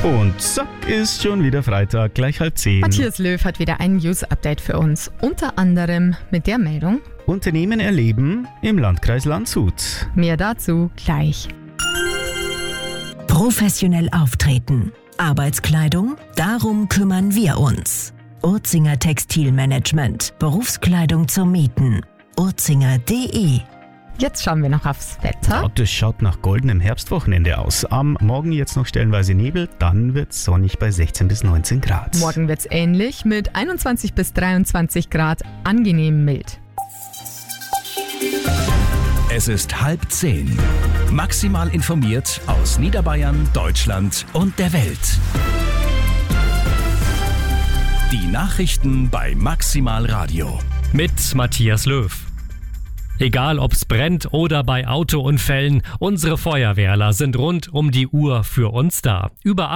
Und zack, ist schon wieder Freitag, gleich 9:30. Matthias Löw hat wieder ein News-Update für uns. Unter anderem mit der Meldung: Unternehmen erleben im Landkreis Landshut. Mehr dazu gleich. Professionell auftreten. Arbeitskleidung? Darum kümmern wir uns. Urzinger Textilmanagement. Berufskleidung zum Mieten. urzinger.de. Jetzt schauen wir noch aufs Wetter. Ja, das schaut nach goldenem Herbstwochenende aus. Am Morgen jetzt noch stellenweise Nebel, dann wird es sonnig bei 16 bis 19 Grad. Morgen wird es ähnlich mit 21 bis 23 Grad, angenehm mild. Es ist 9:30. Maximal informiert aus Niederbayern, Deutschland und der Welt. Die Nachrichten bei Maximal Radio. Mit Matthias Löw. Egal ob's brennt oder bei Autounfällen, unsere Feuerwehrler sind rund um die Uhr für uns da. Über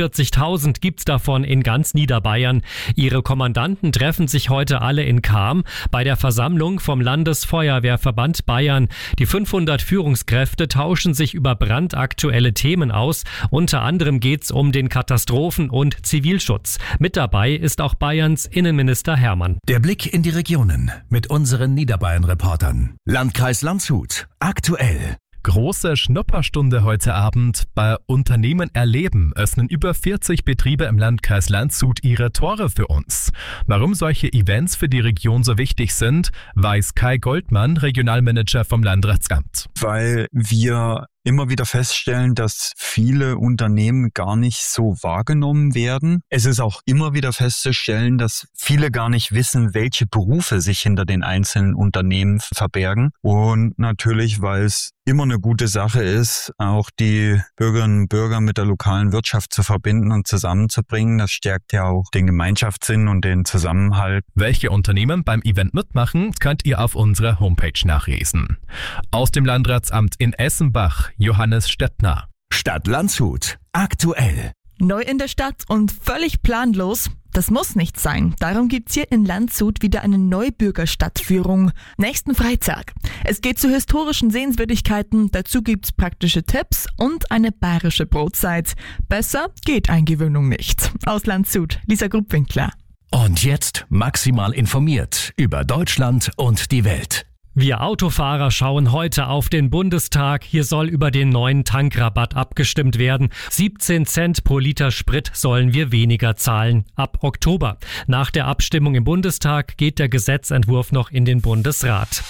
48.000 gibt's davon in ganz Niederbayern. Ihre Kommandanten treffen sich heute alle in Cham bei der Versammlung vom Landesfeuerwehrverband Bayern. Die 500 Führungskräfte tauschen sich über brandaktuelle Themen aus. Unter anderem geht's um den Katastrophen- und Zivilschutz. Mit dabei ist auch Bayerns Innenminister Hermann. Der Blick in die Regionen mit unseren Niederbayern-Reportern. Landkreis Landshut. Aktuell. Große Schnupperstunde heute Abend. Bei Unternehmen erleben öffnen über 40 Betriebe im Landkreis Landshut ihre Tore für uns. Warum solche Events für die Region so wichtig sind, weiß Kai Goldmann, Regionalmanager vom Landratsamt. Weil wir immer wieder feststellen, dass viele Unternehmen gar nicht so wahrgenommen werden. Es ist auch immer wieder festzustellen, dass viele gar nicht wissen, welche Berufe sich hinter den einzelnen Unternehmen verbergen. Und natürlich, weil es immer eine gute Sache ist, auch die Bürgerinnen und Bürger mit der lokalen Wirtschaft zu verbinden und zusammenzubringen. Das stärkt ja auch den Gemeinschaftssinn und den Zusammenhalt. Welche Unternehmen beim Event mitmachen, könnt ihr auf unserer Homepage nachlesen. Aus dem Landratsamt in Essenbach, Johannes Stettner. Stadt Landshut. Aktuell. Neu in der Stadt und völlig planlos? Das muss nicht sein. Darum gibt's hier in Landshut wieder eine Neubürgerstadtführung. Nächsten Freitag. Es geht zu historischen Sehenswürdigkeiten, dazu gibt's praktische Tipps und eine bayerische Brotzeit. Besser geht Eingewöhnung nicht. Aus Landshut, Lisa Gruppwinkler. Und jetzt maximal informiert über Deutschland und die Welt. Wir Autofahrer schauen heute auf den Bundestag. Hier soll über den neuen Tankrabatt abgestimmt werden. 17 Cent pro Liter Sprit sollen wir weniger zahlen. Ab Oktober. Nach der Abstimmung im Bundestag geht der Gesetzentwurf noch in den Bundesrat.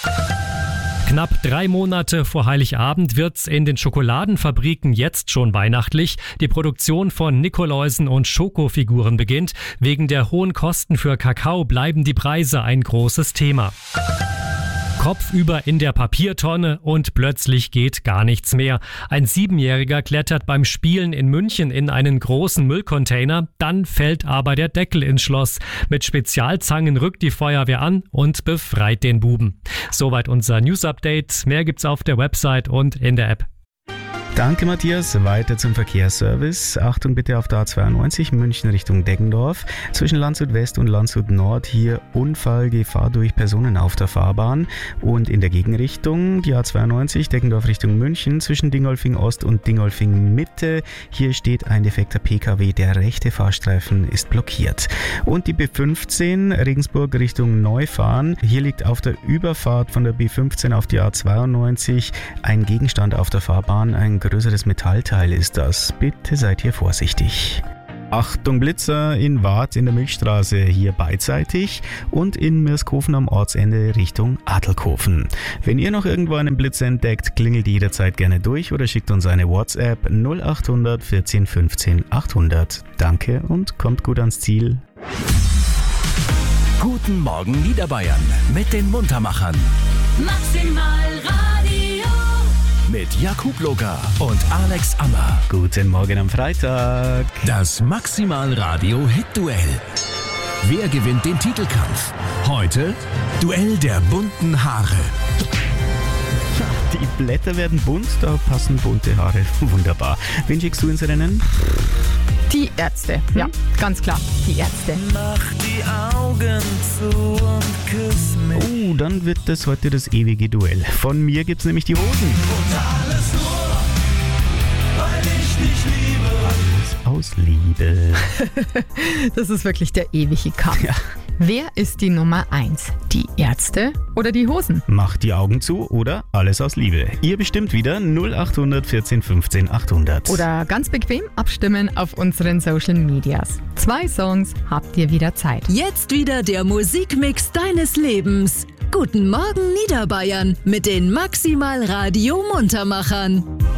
Knapp 3 Monate vor Heiligabend wird's in den Schokoladenfabriken jetzt schon weihnachtlich. Die Produktion von Nikoläusen und Schokofiguren beginnt. Wegen der hohen Kosten für Kakao bleiben die Preise ein großes Thema. Kopfüber in der Papiertonne und plötzlich geht gar nichts mehr. Ein 7-Jähriger klettert beim Spielen in München in einen großen Müllcontainer, dann fällt aber der Deckel ins Schloss. Mit Spezialzangen rückt die Feuerwehr an und befreit den Buben. Soweit unser News-Update. Mehr gibt's auf der Website und in der App. Danke Matthias, weiter zum Verkehrsservice. Achtung bitte auf der A92 München Richtung Deggendorf. Zwischen Landshut West und Landshut Nord hier Unfallgefahr durch Personen auf der Fahrbahn. Und in der Gegenrichtung die A92 Deggendorf Richtung München zwischen Dingolfing Ost und Dingolfing Mitte. Hier steht ein defekter PKW, der rechte Fahrstreifen ist blockiert. Und die B15 Regensburg Richtung Neufahren. Hier liegt auf der Überfahrt von der B15 auf die A92 ein Gegenstand auf der Fahrbahn, ein größeres Metallteil ist das. Bitte seid hier vorsichtig. Achtung Blitzer in Waadt in der Milchstraße, hier beidseitig und in Mirskofen am Ortsende Richtung Adelkofen. Wenn ihr noch irgendwo einen Blitzer entdeckt, klingelt jederzeit gerne durch oder schickt uns eine WhatsApp 0800 14 15 800. Danke und kommt gut ans Ziel. Guten Morgen Niederbayern mit den Muntermachern. Maximal Radio. Mit Jakub Loga und Alex Ammer. Guten Morgen am Freitag. Das Maximal Radio Hit-Duell. Wer gewinnt den Titelkampf? Heute Duell der bunten Haare. Die Blätter werden bunt, da passen bunte Haare. Wunderbar. Wen schickst du ins Rennen? Die Ärzte, ja, ganz klar, die Ärzte. Mach die Augen zu und küss mich. Oh, dann wird das heute das ewige Duell. Von mir gibt's nämlich die Hosen. Und alles nur, weil ich dich liebe. Alles aus Liebe. Das ist wirklich der ewige Kampf. Ja. Wer ist die Nummer 1? Die Ärzte oder die Hosen? Macht die Augen zu oder alles aus Liebe. Ihr bestimmt wieder 0800 14 15 800. Oder ganz bequem abstimmen auf unseren Social Medias. 2 Songs habt ihr wieder Zeit. Jetzt wieder der Musikmix deines Lebens. Guten Morgen Niederbayern mit den Maximal Radio Muntermachern.